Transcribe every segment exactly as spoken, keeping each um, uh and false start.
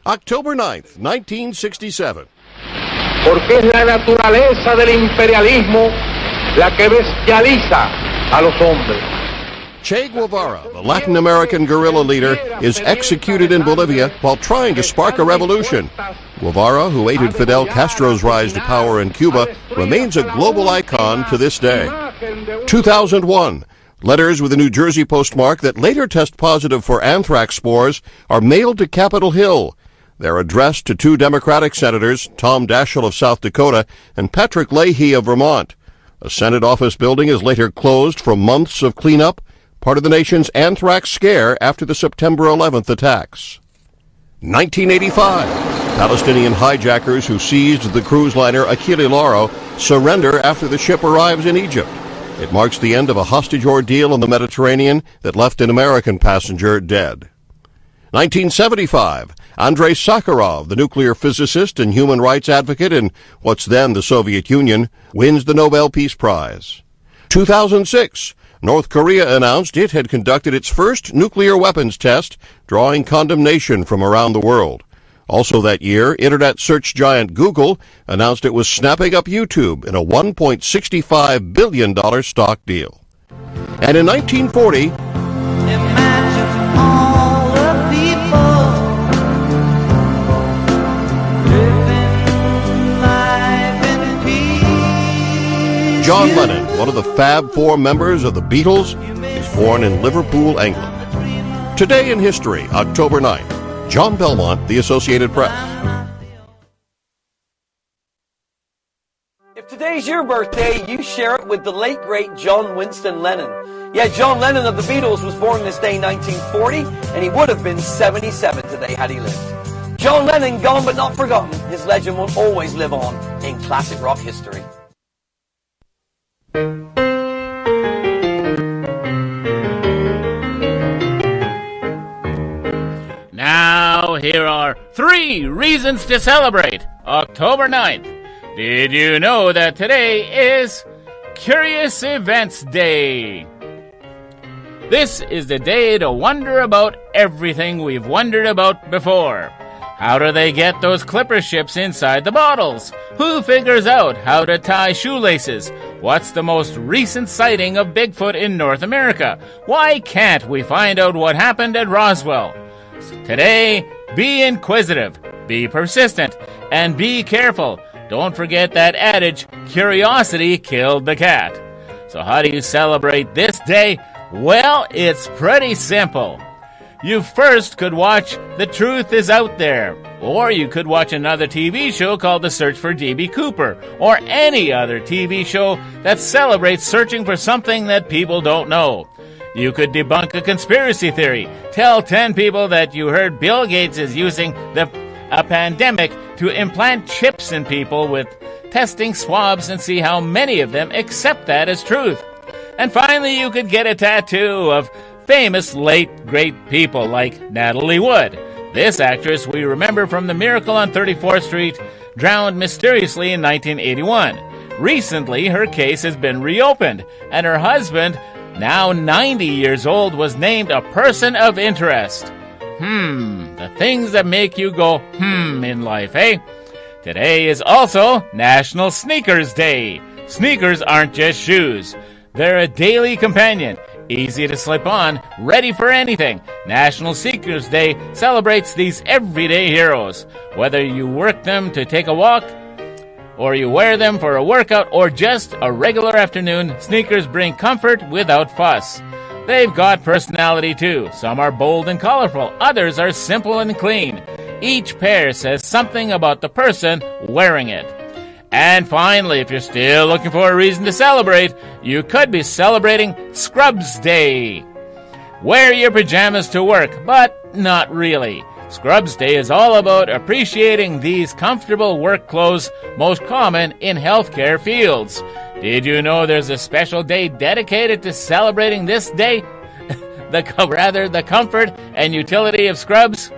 October ninth, nineteen sixty-seven. Porque es la naturaleza del imperialismo la que bestializa a los hombres. Che Guevara, the Latin American guerrilla leader, is executed in Bolivia while trying to spark a revolution. Guevara, who aided Fidel Castro's rise to power in Cuba, remains a global icon to this day. two thousand one. Letters with a New Jersey postmark that later test positive for anthrax spores are mailed to Capitol Hill. They're addressed to two Democratic senators, Tom Daschle of South Dakota and Patrick Leahy of Vermont. A Senate office building is later closed for months of cleanup, part of the nation's anthrax scare after the September eleventh attacks. nineteen eighty-five. Palestinian hijackers who seized the cruise liner Achille Lauro surrender after the ship arrives in Egypt. It marks the end of a hostage ordeal in the Mediterranean that left an American passenger dead. nineteen seventy-five. Andrei Sakharov, the nuclear physicist and human rights advocate in what's then the Soviet Union, wins the Nobel Peace Prize. two thousand six. North Korea announced it had conducted its first nuclear weapons test, drawing condemnation from around the world. Also that year, internet search giant Google announced it was snapping up YouTube in a one point six five billion dollars stock deal. And in nineteen forty, imagine all the people living life in peace. John Lennon, one of the Fab Four members of the Beatles, is born in Liverpool, England. Today in history, October ninth. John Belmont, The Associated Press. If today's your birthday, you share it with the late, great John Winston Lennon. Yeah, John Lennon of the Beatles was born this day in nineteen forty, and he would have been seventy-seven today had he lived. John Lennon, gone but not forgotten. His legend will always live on in classic rock history. Now, here are three reasons to celebrate October ninth. Did you know that today is Curious Events Day? This is the day to wonder about everything we've wondered about before. How do they get those clipper ships inside the bottles? Who figures out how to tie shoelaces? What's the most recent sighting of Bigfoot in North America? Why can't we find out what happened at Roswell? Today, be inquisitive, be persistent, and be careful. Don't forget that adage, curiosity killed the cat. So how do you celebrate this day? Well, it's pretty simple. You first could watch The Truth Is Out There, or you could watch another T V show called The Search for D B Cooper, or any other T V show that celebrates searching for something that people don't know. You could debunk a conspiracy theory. Tell ten people that you heard Bill Gates is using the a pandemic to implant chips in people with testing swabs and see how many of them accept that as truth. And finally, you could get a tattoo of famous late great people like Natalie Wood. This actress we remember from The Miracle on thirty-fourth Street, drowned mysteriously in nineteen eighty-one. Recently, her case has been reopened, and her husband, now ninety years old, was named a person of interest. Hmm, the things that make you go hmm in life, eh? Today is also National Sneakers Day. Sneakers aren't just shoes. They're a daily companion, easy to slip on, ready for anything. National Sneakers Day celebrates these everyday heroes. Whether you work them to take a walk, or you wear them for a workout, or just a regular afternoon, sneakers bring comfort without fuss. They've got personality too. Some are bold and colorful, others are simple and clean. Each pair says something about the person wearing it. And finally, if you're still looking for a reason to celebrate, you could be celebrating Scrubs Day. Wear your pajamas to work, but not really. Scrubs Day is all about appreciating these comfortable work clothes most common in healthcare fields. Did you know there's a special day dedicated to celebrating this day? the rather the comfort and utility of scrubs?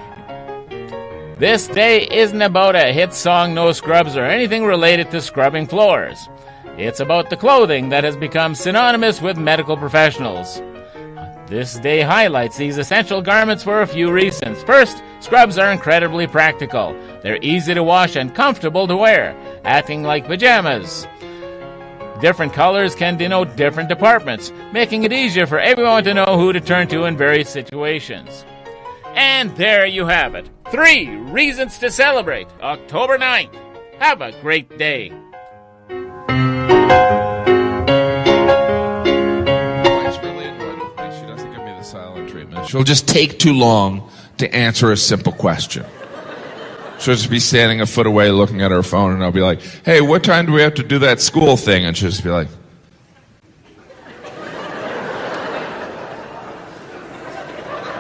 This day isn't about a hit song, No Scrubs, or anything related to scrubbing floors. It's about the clothing that has become synonymous with medical professionals. This day highlights these essential garments for a few reasons. First, scrubs are incredibly practical. They're easy to wash and comfortable to wear, acting like pajamas. Different colors can denote different departments, making it easier for everyone to know who to turn to in various situations. And there you have it. Three reasons to celebrate October ninth. Have a great day. It's really annoyed with me. She doesn't give me the silent treatment. She'll just take too long to answer a simple question. She'll just be standing a foot away looking at her phone, and I'll be like, hey, what time do we have to do that school thing? And she'll just be like...